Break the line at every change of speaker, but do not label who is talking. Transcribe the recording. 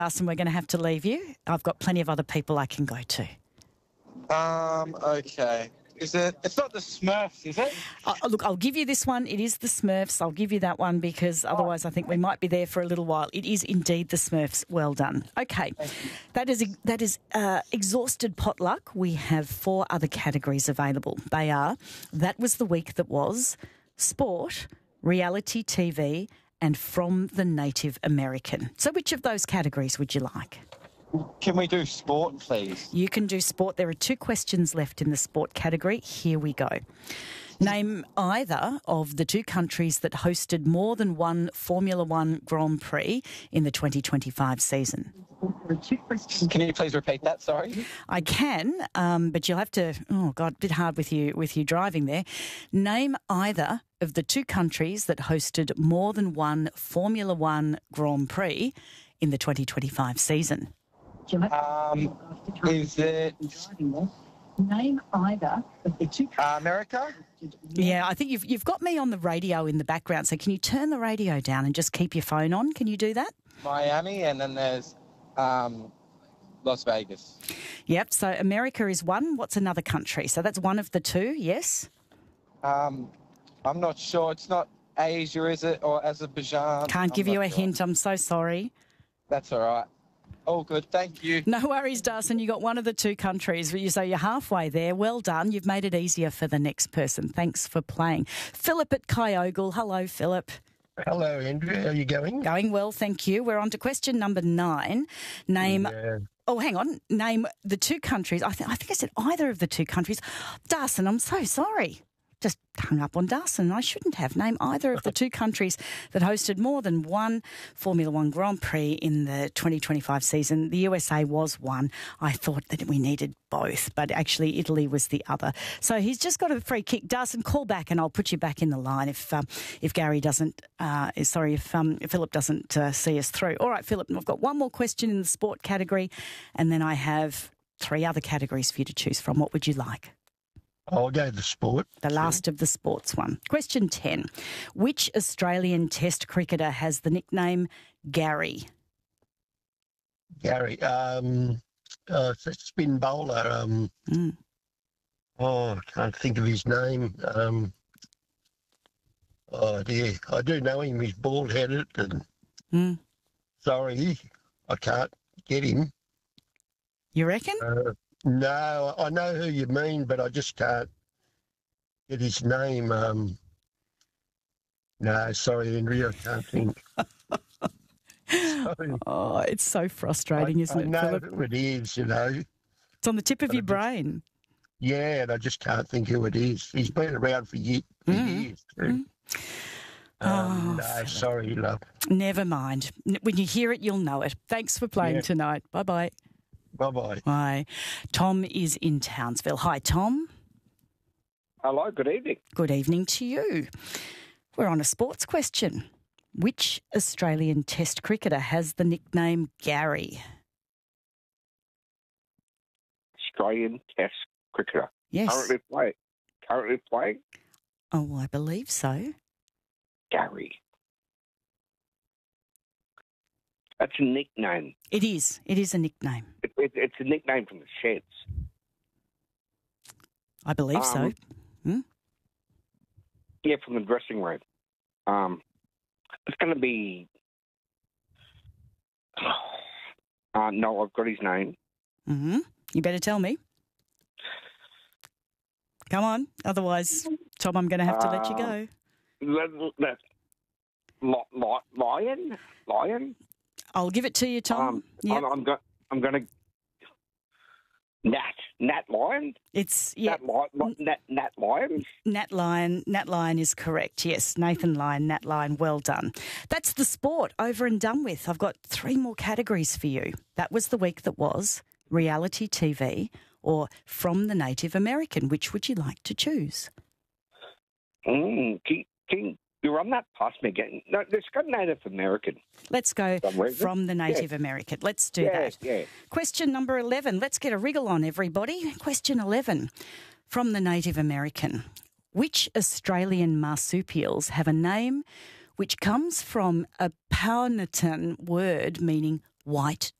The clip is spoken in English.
And we're going to have to leave you. I've got plenty of other people I can go to.
Okay. It's not the Smurfs, is it?
Look, I'll give you this one. It is the Smurfs. I'll give you that one because otherwise I think we might be there for a little while. It is indeed the Smurfs. Well done. Okay. That is exhausted potluck. We have 4 other categories available. They are That Was the Week That Was, Sport, Reality TV, and From the Native American. So which of those categories would you like?
Can we do sport, please?
You can do sport. There are 2 questions left in the sport category. Here we go. Name either of the 2 countries that hosted more than one Formula One Grand Prix in the 2025 season.
Can you please repeat that? Sorry.
I can, but you'll have to. Oh God, a bit hard with you driving there. Name either of the 2 countries that hosted more than one Formula One Grand Prix in the 2025 season.
Is it
Name either of the 2
America?
Yeah, I think you've got me on the radio in the background. So can you turn the radio down and just keep your phone on? Can you do that?
Miami, and then there's Las Vegas.
Yep. So America is one. What's another country? So that's one of the 2. Yes.
I'm not sure. It's not Asia, is it, or Azerbaijan?
Can't give you a hint. I'm so sorry.
That's all right. All good, thank you.
No worries, Darcy. You got one of the 2 countries. So you're halfway there. Well done. You've made it easier for the next person. Thanks for playing. Philip at Kyogle. Hello, Philip.
Hello, Andrew. How are you going?
Going well, thank you. We're on to question number 9. Name...
Yeah.
Oh, hang on. Name the 2 countries. I think I said either of the 2 countries. Darcy, I'm so sorry. Just hung up on Darcy. I shouldn't have. Name either of the 2 countries that hosted more than one Formula One Grand Prix in the 2025 season. The USA was one. I thought that we needed both, but actually Italy was the other. So he's just got a free kick. Darcy, call back and I'll put you back in the line if Gary doesn't, if Philip doesn't see us through. All right, Philip, I've got one more question in the sport category and then I have 3 other categories for you to choose from. What would you like?
I'll go the sport.
The last of the sports one. Question 10. Which Australian Test cricketer has the nickname Gary?
Gary. Spin bowler. I can't think of his name. Oh, dear. I do know him. He's bald-headed. And sorry, I can't get him.
You reckon?
No, I know who you mean, but I just can't get his name. No, sorry, Andrea, I can't think. Sorry.
Oh, it's so frustrating, isn't it,
I know
Philip?
who it is, you know.
It's on the tip of your brain.
Yeah, and I just can't think who it is. He's been around for years too. No, sorry, love.
Never mind. When you hear it, you'll know it. Thanks for playing tonight. Bye-bye.
Bye-bye.
Bye. Tom is in Townsville. Hi, Tom.
Hello, good evening.
Good evening to you. We're on a sports question. Which Australian Test cricketer has the nickname Gary?
Australian Test cricketer.
Yes.
Currently playing?
Oh, I believe so.
Gary. That's a nickname.
It is. It is a nickname.
It's a nickname from the Sheds.
I believe so.
Yeah, from the dressing room. It's going to be... no, I've got his name.
Mm-hmm. You better tell me. Come on. Otherwise, Tom, I'm going to have to let you go.
Lion?
I'll give it to you, Tom. Yep.
I'm going to... Nat Lion?
It's
Nat Lion?
Nat Lion is correct. Yes, Nathan Lyon, Nat Lion. Well done. That's the sport over and done with. I've got 3 more categories for you. That was the week that was, reality TV, or From the Native American. Which would you like to choose?
Can you run that past me again? No, let's go Native American.
Let's go From the Native American. Let's do that.
Yeah.
Question number 11. Let's get a wriggle on, everybody. Question 11. From the Native American. Which Australian marsupials have a name which comes from a Powhatan word meaning white